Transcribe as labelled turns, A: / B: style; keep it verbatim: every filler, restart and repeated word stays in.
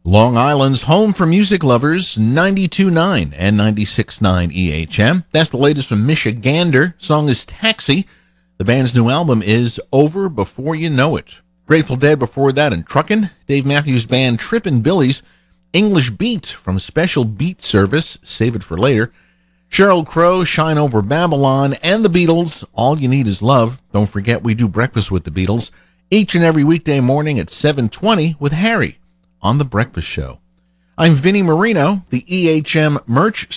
A: Long Island's home for music lovers, ninety-two point nine and ninety-six point nine E H M. That's the latest from Michigander. Song is Taxi. The band's new album is Over Before You Know It. Grateful Dead before that, and Truckin'. Dave Matthews Band, Trippin' Billies. English Beat from Special Beat Service, Save It for Later. Sheryl Crow, Shine Over Babylon, and the Beatles, All You Need Is Love. Don't forget we do Breakfast with the Beatles each and every weekday morning at seven twenty with Harry on The Breakfast Show. I'm Vinnie Marino, the E H M merch